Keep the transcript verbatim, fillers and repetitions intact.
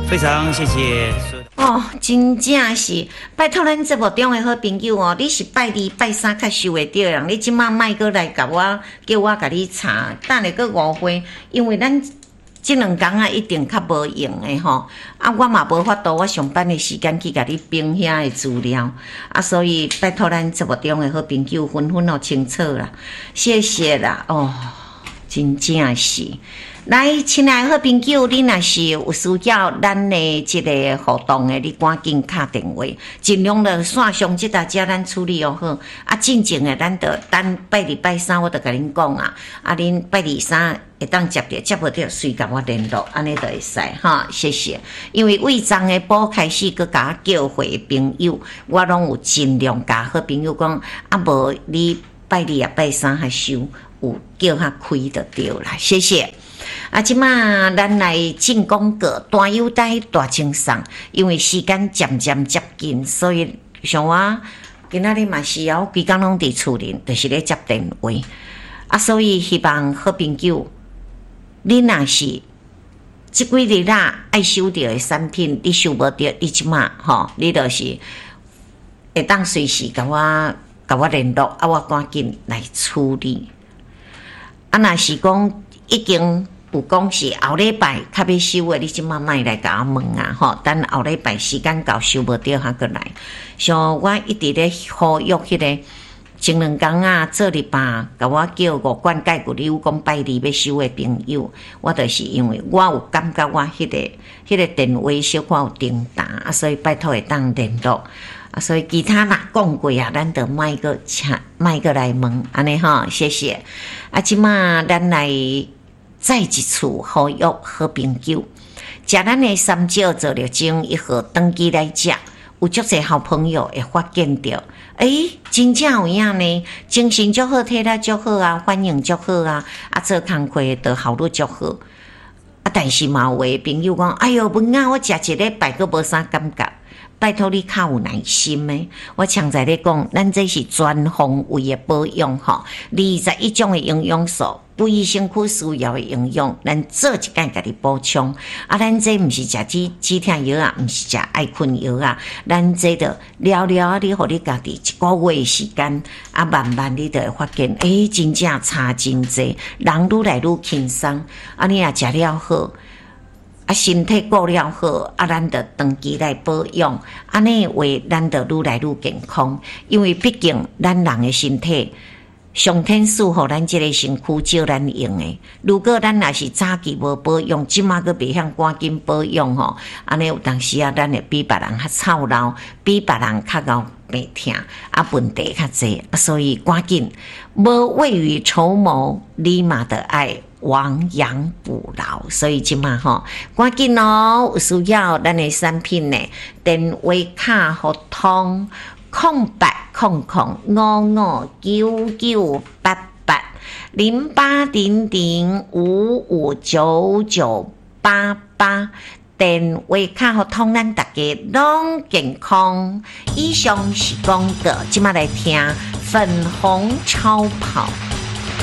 非常谢谢。 哦，真正是拜托咱节目中的好朋友哦，你是拜二、拜三较收会到人，你即马莫过来甲我，叫我甲你查，等下个误会，因为咱即两工啊一定较无用的吼。啊，我嘛无法度，我上班的时间去甲你编遐的资料，啊，所以拜托咱节目中的好朋友分分都清楚啦，谢谢啦，哦，真正是。来，亲爱的好朋友，你若是有需要咱的即个互动的，你赶紧打电话，尽量的线上即大家咱处理又好。啊，进前的咱着等拜二拜三，我着甲恁讲啊，啊，恁拜二三会当接着，接无着随甲我联络，安尼就会使哈，谢谢。因为为昨下晡开始，佮甲我叫回朋友，我拢有尽量甲好朋友讲，啊无你拜二啊拜三还收，有叫较开就对啦，谢谢。啊，即马咱来进广告，大优待大清爽，因为时间渐渐接近，所以像我今仔日嘛是要规工拢伫厝里，就是咧接电话。啊，所以希望好朋友，你若是即几日啦爱收到的产品，你收无到，你即马吼，你就是会当随时甲我甲我联络，啊，我赶紧来处理。啊，若是讲已经有讲是后礼拜较要收的，你即马莫来甲我问啊吼，等后礼拜时间到收无到，还过来。像我一直咧呼吁迄个前两工啊，做日吧，甲我叫五罐钙骨瘤讲拜二要收的朋友，我就是因为我有感觉我迄、那个迄、那个电话小可有停打啊，所以拜托会当联络啊，所以其他若讲过啊，咱就莫个请莫个来问安尼吼，谢谢。啊，即马咱来。再一次呼吁好朋友，食咱的三椒做了精一盒登记来食，有足侪好朋友会发现到，诶、欸，真正有影呢，精神足好，体力足好啊，反应足好啊，啊，做工课都效率足好。啊，但是嘛有的朋友讲，哎哟，文啊，我食一礼拜佫无啥感觉。拜托你较有耐心的，我常在咧讲，咱这是全方位的保养吼，二十一种的营养素，规身躯需要的营养，咱做一间甲你补充。啊，咱这毋是食止止痛药啊，毋是食爱困药啊，咱这着了了，你互你家己一个月的时间，啊，慢慢你就会发现，诶、欸，真正差真济，人愈来愈轻松。啊，你若食了好。啊，身体顾了好，啊，咱着长期来保养，安尼话咱着愈来愈健康。因为毕竟咱人的身体，上天赐予咱即个身躯照咱用的。如果咱若是早期无保养，即马佫袂晓赶紧保养吼，安尼有当时啊，咱会比别人较操劳，比别人较熬病痛，啊，问题较济，啊，所以赶紧无未雨绸缪，你嘛得爱。亡羊补牢，所以即马吼，赶紧哦，有需要咱的产品呢，电话卡互通空八空空五五九九八八零八零零五五九九八八。电话卡互通，咱大家拢健康。以上是广告，即马来听粉红超跑。